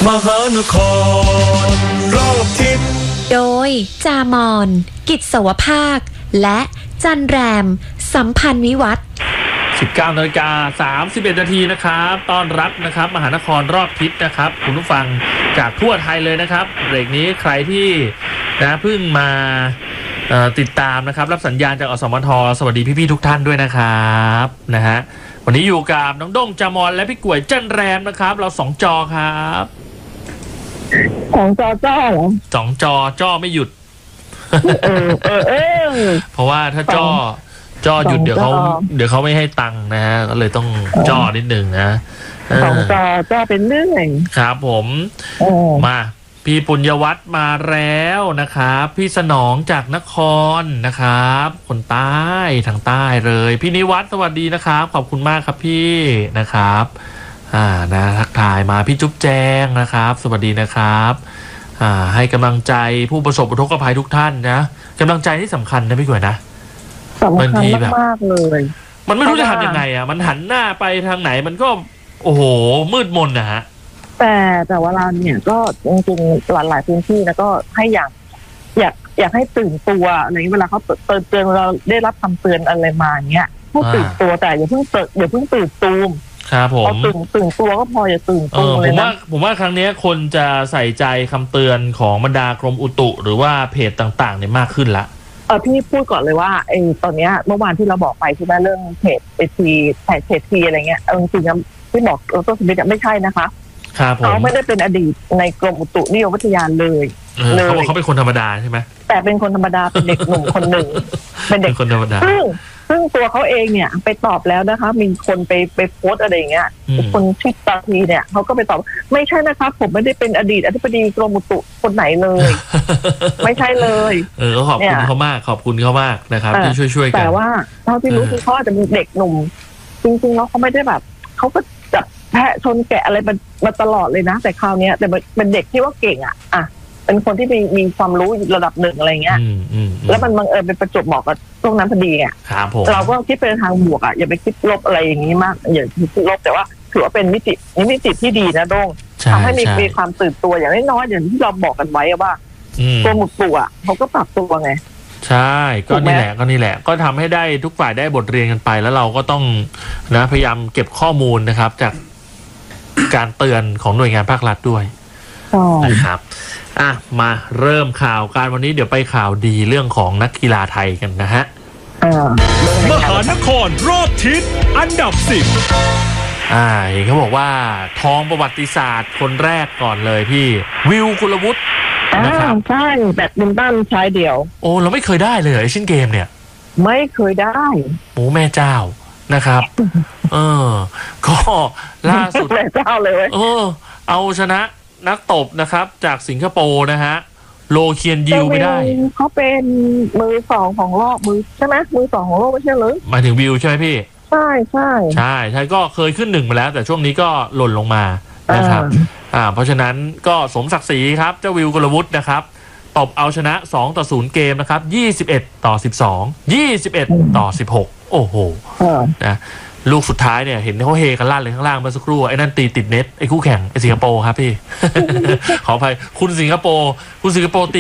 มหานครรอบทิศโดยจามอนกิจสวภาคและจันแรมสัมพันธ์วิวัฒน์ 19:31 นาทีนะครับต้อนรับนะครับมหานครรอบทิศนะครับคุณผู้ฟังจากทั่วไทยเลยนะครับเบรกนี้ใครที่เพิ่งมาติดตามนะครับรับสัญญาณจากอสมทสวัสดีพี่ๆทุกท่านด้วยนะครับนะฮะวันนี้อยู่กับน้องด้งจามอนและพี่กล้วยจันแรมนะครับเรา2 จอครับ 2 จอจ้อเหรอ 2 จอจ้อไม่หยุดเพราะว่าถ้าจ้อหยุดเดี๋ยวเขาไม่ให้ตังค์นะฮะก็เลยต้องจ้อนิดนึงนะ 2 จอจ้อเป็นเรื่องครับผมมาพี่ปุญญวัฒน์มาแล้วนะครับพี่สนองจากนครนะครับคนใต้ทางใต้เลยพี่นิวัฒน์สวัสดีนะครับขอบคุณมากครับพี่นะครับนะทักทายมาพี่จุ๊บแจงนะครับสวัสดีนะครับให้กำลังใจผู้ประสบอุทกภัยทุกท่านนะกำลังใจที่สำคัญนะพี่กล้วยนะสำคัญมากเลยมันไม่รู้จะทำยังไงมันหันหน้าไปทางไหนมันก็โอ้โหมืดมนนะฮะแต่ว่าเราเนี่ยก็จริงๆหลายพื้นที่แล้วก็ให้อยากให้ตื่นตัวอะไรเวลาเขาเตือนเราได้รับคำเตือนอะไรมาเงี้ยให้ตื่นตัวแต่อย่าเพิ่งตื่นตูมครับผมตื่นตัวก็พออย่าตื่นตูมเลยนะผมว่าครั้งนี้คนจะใส่ใจคำเตือนของบรรดากรมอุตุหรือว่าเพจต่างๆเนี่ยมากขึ้นละพี่พูดก่อนเลยว่าตอนนี้เมื่อวานที่เราบอกไปใช่ไหมเรื่องเพจเพจทีอะไรเงี้ยจริงๆที่บอกต้นสมิธไม่ใช่นะคะเขาไม่ได้เป็นอดีตในกรมอุตุนิยมวิทยาเลยเขาเป็นคนธรรมดาใช่ไหมแต่เป็นคนธรรมดาเป็นเด็กหนุ่มคนหนึ่งเป็นเด็กคนธรรมดาซึ่งตัวเขาเองเนี่ยไปตอบแล้วนะคะมีคนไปโพสอะไรอย่างเงี้ยคนชื่อตาทีเนี่ยเขาก็ไปตอบไม่ใช่นะครับผมไม่ได้เป็นอดีตอธิบดีกรมอุตุคนไหนเลยไม่ใช่เลยขอบคุณเขามากขอบคุณเขามากนะครับที่ช่วยกันแต่ว่าเท่าที่รู้คือเขาอาจจะมีเด็กหนุ่มจริงๆแล้วเขาไม่ได้แบบเขาก็จับแพะชนแกะอะไรมาตลอดเลยนะแต่คราวนี้แต่เป็นเด็กที่ว่าเก่งอ่ะเป็นคนที่มีความรู้ระดับหนึ่งอะไรเงี้ยแล้วมันบังเอิญเป็นประจวบเหมาะกับช่วงนั้นพอดีอ่ะเราก็คิดเป็นทางบวกอ่ะอย่าไปคิดลบอะไรอย่างนี้มากอย่าคิดลบแต่ว่าถือว่าเป็นมิติที่ดีนะด้งทำให้มีความตื่นตัวอย่างน้อยๆอย่างที่เราบอกกันไว้ว่ากรมอุตุอ่ะเขาก็ปรับตัวไงใช่ก็นี่แหละก็ทำให้ได้ทุกฝ่ายได้บทเรียนกันไปแล้วเราก็ต้องนะพยายามเก็บข้อมูลนะครับจากการเตือนของหน่วยงานภาครัฐด้วยนะครับมาเริ่มข่าวการวันนี้เดี๋ยวไปข่าวดีเรื่องของนักกีฬาไทยกันนะฮะมหานครรอบทิศอันดับ 10 เขาบอกว่าทองประวัติศาสตร์คนแรกก่อนเลยพี่วิวกุลวุฒินะครับใช่แบดมินตันชายเดี่ยวเราไม่เคยได้เลยเอเชียนเกมเนี่ยไม่เคยได้โอ้แม่เจ้านะครับก็ล่าสุดแม่เจ้าเลยเอาชนะนักตบนะครับจากสิงคโปร์นะฮะโลเคียนยิวไม่ได้เขาเป็นมือ2ของโลกมือใช่ไหมมือ2ของโลกไม่ใช่หรือหมายถึงวิวใช่ไหมพี่ใช่ก็เคยขึ้น1มาแล้วแต่ช่วงนี้ก็หล่นลงมานะครับเพราะฉะนั้นก็สมศักดิ์ศรีครับเจ้าวิวกุลวุฒินะครับตบเอาชนะ2-0เกมนะครับ21-12 21-16โอ้โหนะลูกสุดท้ายเนี่ยเห็นเขาเฮกันลั่นเลยข้างล่างเมื่อสักครู่ไอ้นั่นตีติดเน็ตไอ้คู่แข่งไอ้สิงคโปร์ครับพี่ ขออภัยคุณสิงคโปร์ตี